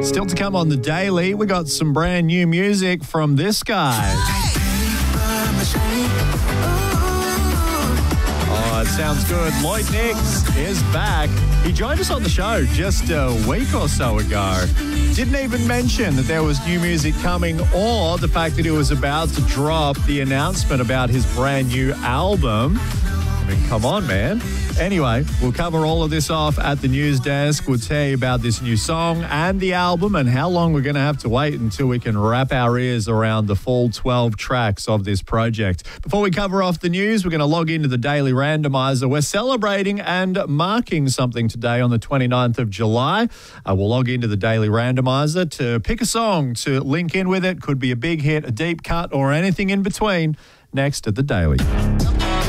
Still to come on the Daily, we got some brand new music from this guy. Oh, it sounds good. Lloyd Nix is back. He joined us on the show just a week or so ago. Didn't even mention that there was new music coming or the fact that he was about to drop the announcement about his brand new album. I mean, come on, man. Anyway, we'll cover all of this off at the news desk. We'll tell you about this new song and the album and how long we're going to have to wait until we can wrap our ears around the full 12 tracks of this project. Before we cover off the news, we're going to log into the Daily Randomizer. We're celebrating and marking something today on the 29th of July. We'll log into the Daily Randomizer to pick a song to link in with it. Could be a big hit, a deep cut, or anything in between. Next at the Daily.